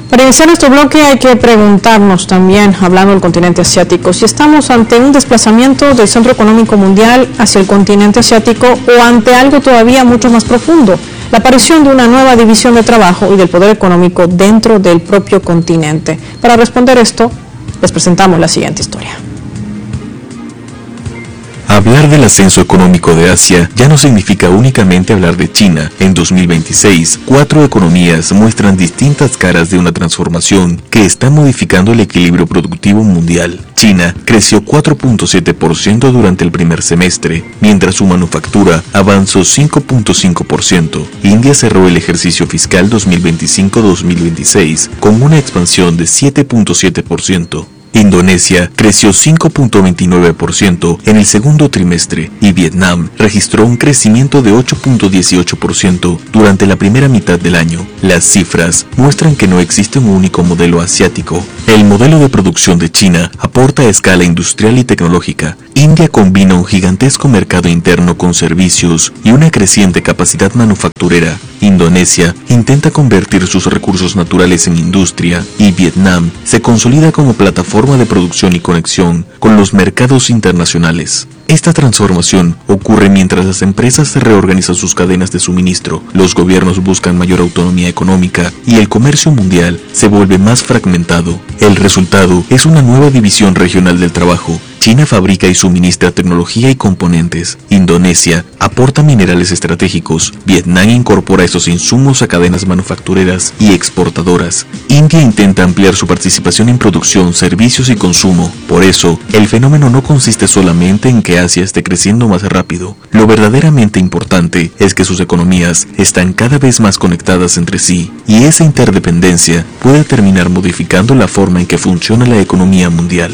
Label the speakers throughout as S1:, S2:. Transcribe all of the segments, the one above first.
S1: Para iniciar nuestro bloque hay que preguntarnos también, hablando del continente asiático, si estamos ante un desplazamiento del centro económico mundial hacia el continente asiático o ante algo todavía mucho más profundo, la aparición de una nueva división de trabajo y del poder económico dentro del propio continente. Para responder esto, les presentamos la siguiente historia.
S2: Hablar del ascenso económico de Asia ya no significa únicamente hablar de China. En 2026, 4 economías muestran distintas caras de una transformación que está modificando el equilibrio productivo mundial. China creció 4.7% durante el primer semestre, mientras su manufactura avanzó 5.5%. India cerró el ejercicio fiscal 2025-2026 con una expansión de 7.7%. Indonesia creció 5.29% en el segundo trimestre y Vietnam registró un crecimiento de 8.18% durante la primera mitad del año. Las cifras muestran que no existe un único modelo asiático. El modelo de producción de China aporta a escala industrial y tecnológica. India combina un gigantesco mercado interno con servicios y una creciente capacidad manufacturera. Indonesia intenta convertir sus recursos naturales en industria y Vietnam se consolida como plataforma de producción y conexión con los mercados internacionales. Esta transformación ocurre mientras las empresas reorganizan sus cadenas de suministro, los gobiernos buscan mayor autonomía económica y el comercio mundial se vuelve más fragmentado. El resultado es una nueva división regional del trabajo. China fabrica y suministra tecnología y componentes. Indonesia aporta minerales estratégicos. Vietnam incorpora esos insumos a cadenas manufactureras y exportadoras. India intenta ampliar su participación en producción, servicios y consumo. Por eso, el fenómeno no consiste solamente en que Asia esté creciendo más rápido. Lo verdaderamente importante es que sus economías están cada vez más conectadas entre sí, y esa interdependencia puede terminar modificando la forma en que funciona la economía mundial.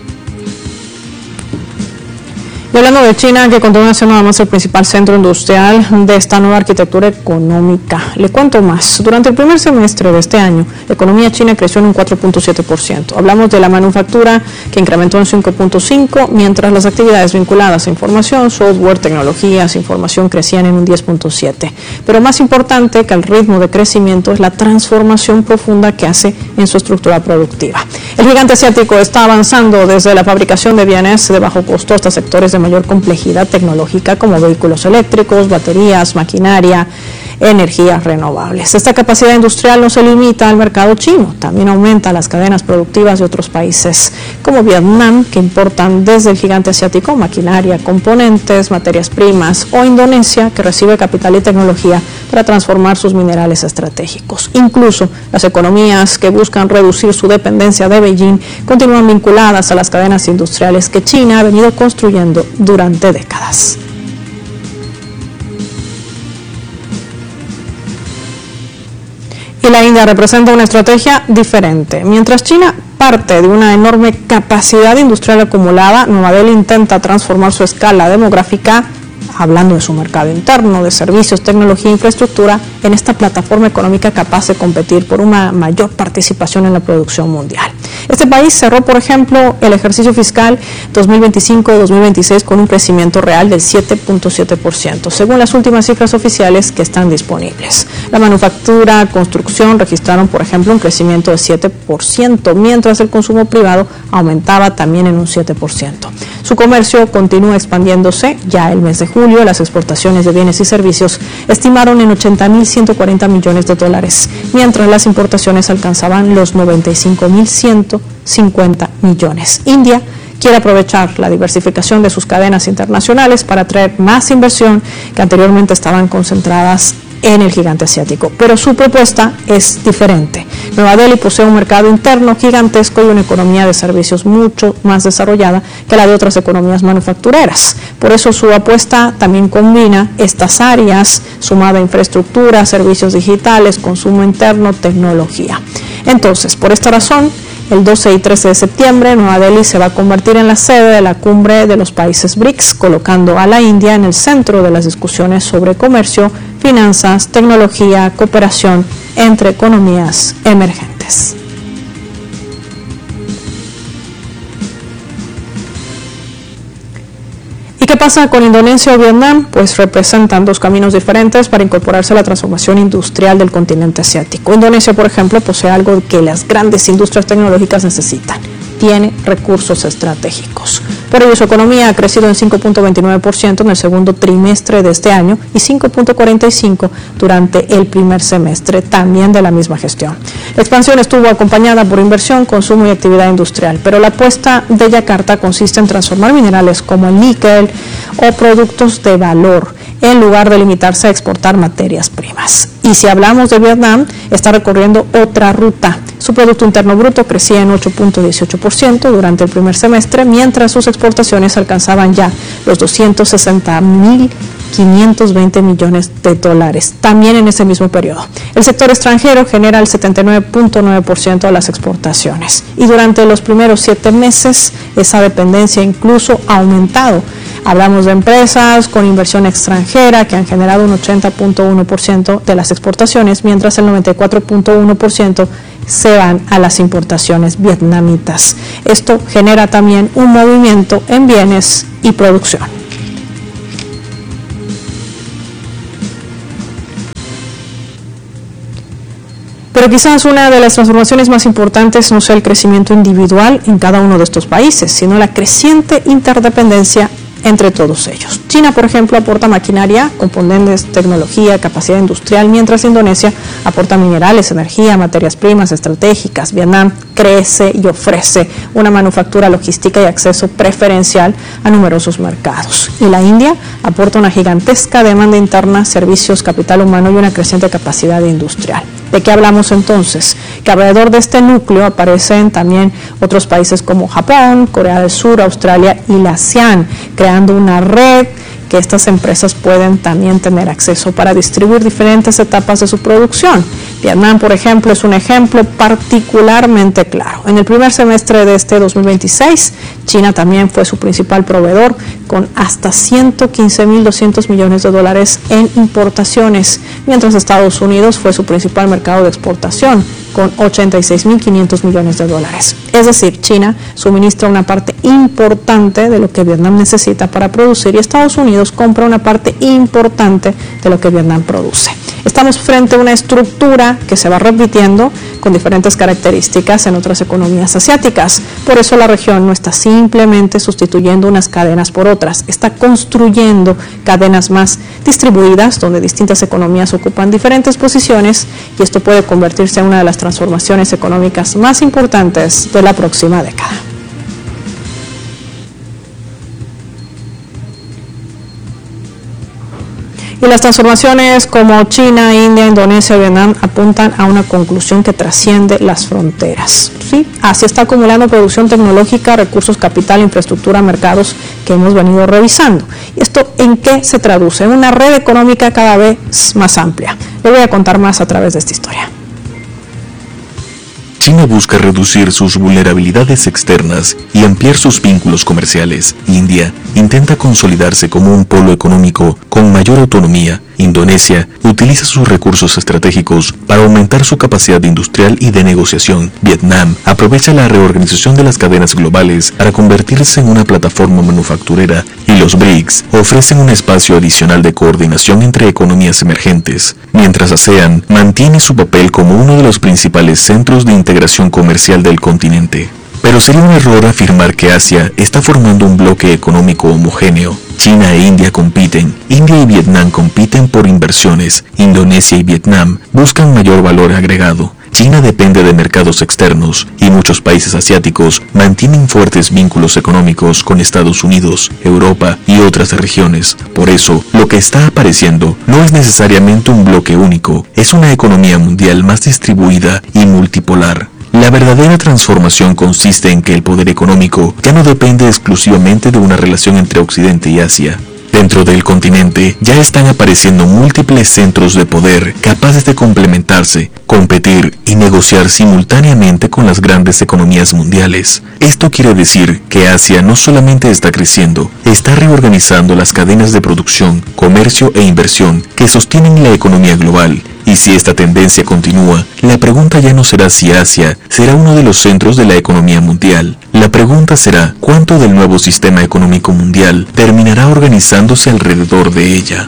S1: Y hablando de China, que continúa siendo además el principal centro industrial de esta nueva arquitectura económica. Le cuento más. Durante el primer semestre de este año, la economía china creció en un 4.7%. Hablamos de la manufactura, que incrementó en 5.5%, mientras las actividades vinculadas a información, software, tecnologías, información crecían en un 10.7%. Pero más importante que el ritmo de crecimiento es la transformación profunda que hace en su estructura productiva. El gigante asiático está avanzando desde la fabricación de bienes de bajo costo hasta sectores de mayor complejidad tecnológica como vehículos eléctricos, baterías, maquinaria, energías renovables. Esta capacidad industrial no se limita al mercado chino, también aumenta las cadenas productivas de otros países como Vietnam, que importan desde el gigante asiático maquinaria, componentes, materias primas, o Indonesia, que recibe capital y tecnología para transformar sus minerales estratégicos. Incluso las economías que buscan reducir su dependencia de Beijing continúan vinculadas a las cadenas industriales que China ha venido construyendo durante décadas. Y la India representa una estrategia diferente. Mientras China parte de una enorme capacidad industrial acumulada, Nueva Delhi intenta transformar su escala demográfica, hablando de su mercado interno, de servicios, tecnología e infraestructura, en esta plataforma económica capaz de competir por una mayor participación en la producción mundial. Este país cerró, por ejemplo, el ejercicio fiscal 2025-2026 con un crecimiento real del 7.7%, según las últimas cifras oficiales que están disponibles. La manufactura, construcción registraron, por ejemplo, un crecimiento de 7%, mientras el consumo privado aumentaba también en un 7%. Su comercio continúa expandiéndose. Ya el mes de julio, las exportaciones de bienes y servicios estimaron en 80.140 millones de dólares, mientras las importaciones alcanzaban los 95.150 millones. India quiere aprovechar la diversificación de sus cadenas internacionales para atraer más inversión que anteriormente estaban concentradas en el gigante asiático, pero su propuesta es diferente. Nueva Delhi posee un mercado interno gigantesco y una economía de servicios mucho más desarrollada que la de otras economías manufactureras. Por eso su apuesta también combina estas áreas, sumada a infraestructura, servicios digitales, consumo interno, tecnología. Entonces, por esta razón, el 12 y 13 de septiembre, Nueva Delhi se va a convertir en la sede de la cumbre de los países BRICS, colocando a la India en el centro de las discusiones sobre comercio, finanzas, tecnología, cooperación entre economías emergentes. ¿Y qué pasa con Indonesia o Vietnam? Pues representan dos caminos diferentes para incorporarse a la transformación industrial del continente asiático. Indonesia, por ejemplo, posee algo que las grandes industrias tecnológicas necesitan: tiene recursos estratégicos. Por ello, su economía ha crecido en 5.29% en el segundo trimestre de este año y 5.45% durante el primer semestre, también de la misma gestión. La expansión estuvo acompañada por inversión, consumo y actividad industrial, pero la apuesta de Yakarta consiste en transformar minerales como el níquel o productos de valor, en lugar de limitarse a exportar materias primas. Y si hablamos de Vietnam, está recorriendo otra ruta. Su Producto Interno Bruto crecía en 8.18% durante el primer semestre, mientras sus exportaciones alcanzaban ya los 260.520 millones de dólares, también en ese mismo periodo. El sector extranjero genera el 79.9% de las exportaciones y durante los primeros 7 meses esa dependencia incluso ha aumentado. Hablamos de empresas con inversión extranjera que han generado un 80.1% de las exportaciones, mientras el 94.1% se van a las importaciones vietnamitas. Esto genera también un movimiento en bienes y producción. Pero quizás una de las transformaciones más importantes no sea el crecimiento individual en cada uno de estos países, sino la creciente interdependencia entre todos ellos. China, por ejemplo, aporta maquinaria, componentes, tecnología, capacidad industrial, mientras Indonesia aporta minerales, energía, materias primas estratégicas. Vietnam crece y ofrece una manufactura logística y acceso preferencial a numerosos mercados. Y la India aporta una gigantesca demanda interna, servicios, capital humano y una creciente capacidad industrial. ¿De qué hablamos entonces? Que alrededor de este núcleo aparecen también otros países como Japón, Corea del Sur, Australia y la ASEAN, creando una red que estas empresas pueden también tener acceso para distribuir diferentes etapas de su producción. Vietnam, por ejemplo, es un ejemplo particularmente claro. En el primer semestre de este 2026, China también fue su principal proveedor, con hasta 115.200 millones de dólares en importaciones, mientras Estados Unidos fue su principal mercado de exportación, con 86.500 millones de dólares. Es decir, China suministra una parte importante de lo que Vietnam necesita para producir y Estados Unidos compra una parte importante de lo que Vietnam produce. Estamos frente a una estructura que se va repitiendo con diferentes características en otras economías asiáticas. Por eso la región no está simplemente sustituyendo unas cadenas por otras, está construyendo cadenas más distribuidas donde distintas economías ocupan diferentes posiciones y esto puede convertirse en una de las transformaciones económicas más importantes de la próxima década. Y las transformaciones como China, India, Indonesia y Vietnam apuntan a una conclusión que trasciende las fronteras. ¿Sí? Asia está acumulando producción tecnológica, recursos, capital, infraestructura, mercados que hemos venido revisando. ¿Y esto en qué se traduce? En una red económica cada vez más amplia. Le voy a contar más a través de esta historia.
S2: China busca reducir sus vulnerabilidades externas y ampliar sus vínculos comerciales. India intenta consolidarse como un polo económico con mayor autonomía. Indonesia utiliza sus recursos estratégicos para aumentar su capacidad industrial y de negociación. Vietnam aprovecha la reorganización de las cadenas globales para convertirse en una plataforma manufacturera y los BRICS ofrecen un espacio adicional de coordinación entre economías emergentes, mientras ASEAN mantiene su papel como uno de los principales centros de integración comercial del continente. Pero sería un error afirmar que Asia está formando un bloque económico homogéneo. China e India compiten, India y Vietnam compiten por inversiones, Indonesia y Vietnam buscan mayor valor agregado. China depende de mercados externos y muchos países asiáticos mantienen fuertes vínculos económicos con Estados Unidos, Europa y otras regiones. Por eso, lo que está apareciendo no es necesariamente un bloque único, es una economía mundial más distribuida y multipolar. La verdadera transformación consiste en que el poder económico ya no depende exclusivamente de una relación entre Occidente y Asia. Dentro del continente ya están apareciendo múltiples centros de poder capaces de complementarse, competir y negociar simultáneamente con las grandes economías mundiales. Esto quiere decir que Asia no solamente está creciendo, está reorganizando las cadenas de producción, comercio e inversión que sostienen la economía global. Y si esta tendencia continúa, la pregunta ya no será si Asia será uno de los centros de la economía mundial, La pregunta será, ¿cuánto del nuevo sistema económico mundial terminará organizándose alrededor de ella?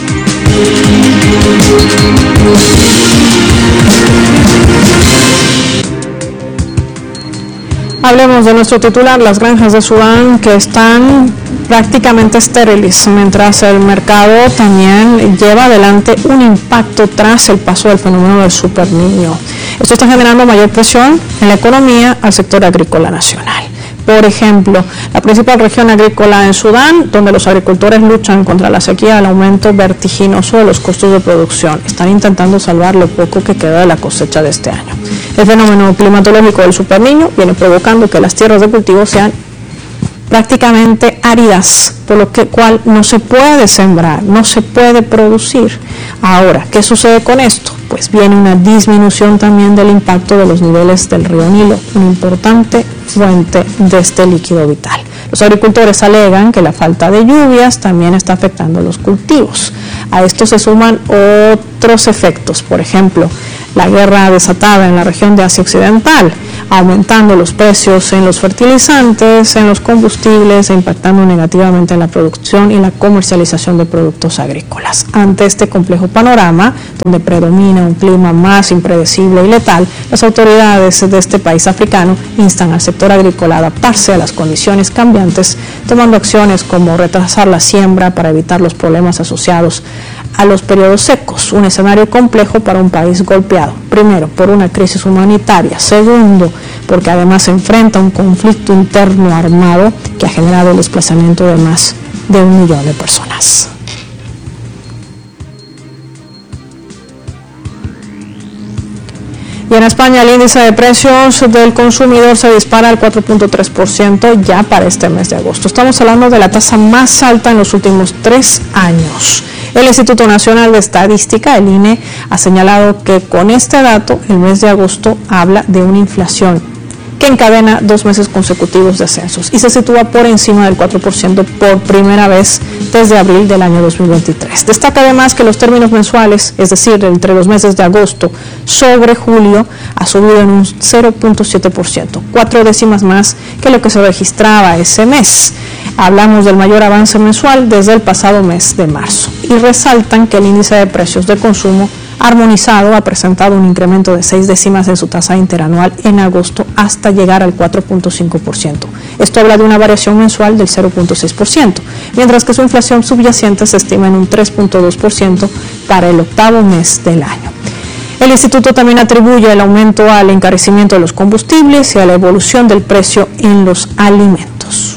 S1: Hablemos de nuestro titular, las granjas de Sudán que están prácticamente estériles, mientras el mercado también lleva adelante un impacto tras el paso del fenómeno del superniño. Esto está generando mayor presión en la economía al sector agrícola nacional. Por ejemplo, la principal región agrícola en Sudán, donde los agricultores luchan contra la sequía, el aumento vertiginoso de los costos de producción. Están intentando salvar lo poco que queda de la cosecha de este año. El fenómeno climatológico del superniño viene provocando que las tierras de cultivo sean prácticamente áridas, por lo cual no se puede sembrar, no se puede producir. Ahora, ¿qué sucede con esto? Pues viene una disminución también del impacto de los niveles del río Nilo, una importante fuente de este líquido vital. Los agricultores alegan que la falta de lluvias también está afectando los cultivos. A esto se suman otros efectos, por ejemplo, la guerra desatada en la región de Asia Occidental, aumentando los precios en los fertilizantes, en los combustibles e impactando negativamente en la producción y la comercialización de productos agrícolas. Ante este complejo panorama, donde predomina un clima más impredecible y letal, las autoridades de este país africano instan al sector agrícola a adaptarse a las condiciones cambiantes, tomando acciones como retrasar la siembra para evitar los problemas asociados a los periodos secos, un escenario complejo para un país golpeado, primero por una crisis humanitaria, segundo porque además se enfrenta a un conflicto interno armado que ha generado el desplazamiento de más de 1 millón de personas. Y en España el índice de precios del consumidor se dispara al 4.3% ya para este mes de agosto. Estamos hablando de la tasa más alta en los últimos 3 años. El Instituto Nacional de Estadística, el INE, ha señalado que con este dato el mes de agosto habla de una inflación que encadena 2 meses consecutivos de ascensos y se sitúa por encima del 4% por primera vez desde abril del año 2023. Destaca además que los términos mensuales, es decir, entre los meses de agosto sobre julio, ha subido en un 0.7%, 4 décimas más que lo que se registraba ese mes. Hablamos del mayor avance mensual desde el pasado mes de marzo y resaltan que el índice de precios de consumo armonizado ha presentado un incremento de 6 décimas en su tasa interanual en agosto hasta llegar al 4.5%. Esto habla de una variación mensual del 0.6%, mientras que su inflación subyacente se estima en un 3.2% para el 8º mes del año. El instituto también atribuye el aumento al encarecimiento de los combustibles y a la evolución del precio en los alimentos.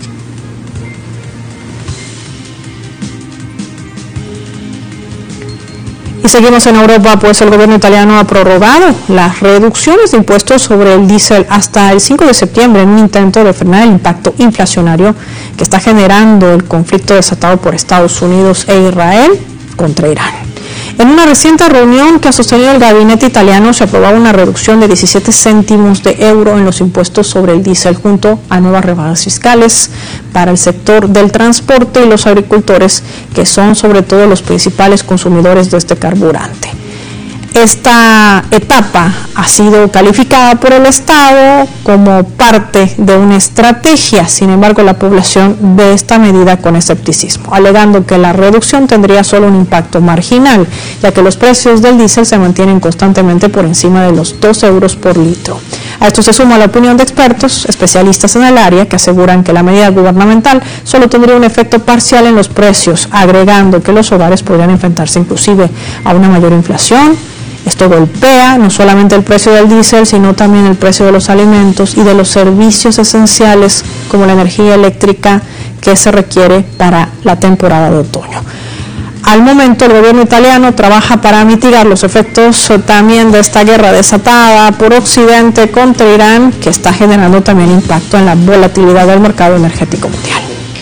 S1: Y seguimos en Europa, pues el gobierno italiano ha prorrogado las reducciones de impuestos sobre el diésel hasta el 5 de septiembre en un intento de frenar el impacto inflacionario que está generando el conflicto desatado por Estados Unidos e Israel contra Irán. En una reciente reunión que ha sostenido el gabinete italiano se aprobaba una reducción de 17 céntimos de euro en los impuestos sobre el diésel junto a nuevas rebajas fiscales para el sector del transporte y los agricultores, que son sobre todo los principales consumidores de este carburante. Esta etapa ha sido calificada por el Estado como parte de una estrategia, sin embargo la población ve esta medida con escepticismo, alegando que la reducción tendría solo un impacto marginal, ya que los precios del diésel se mantienen constantemente por encima de los 2 euros por litro. A esto se suma la opinión de expertos, especialistas en el área, que aseguran que la medida gubernamental solo tendría un efecto parcial en los precios, agregando que los hogares podrían enfrentarse inclusive a una mayor inflación. Esto golpea no solamente el precio del diésel, sino también el precio de los alimentos y de los servicios esenciales como la energía eléctrica que se requiere para la temporada de otoño. Al momento, el gobierno italiano trabaja para mitigar los efectos también de esta guerra desatada por Occidente contra Irán, que está generando también impacto en la volatilidad del mercado energético mundial.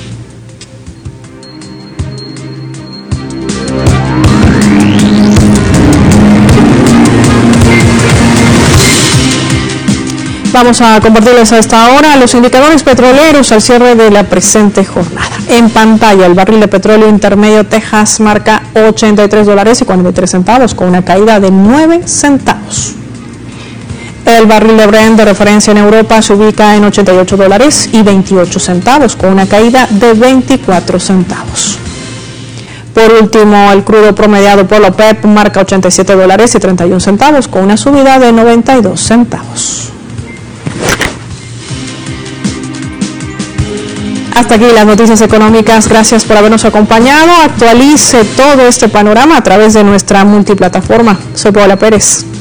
S1: Vamos a compartirles a esta hora los indicadores petroleros al cierre de la presente jornada. En pantalla, el barril de petróleo intermedio Texas marca $83.43 con una caída de 9 centavos. El barril de Brent de referencia en Europa se ubica en $88.28, con una caída de 24 centavos. Por último, el crudo promediado por la OPEP marca $87.31, con una subida de 92 centavos. Hasta aquí las noticias económicas. Gracias por habernos acompañado. Actualice todo este panorama a través de nuestra multiplataforma. Soy Paola Pérez.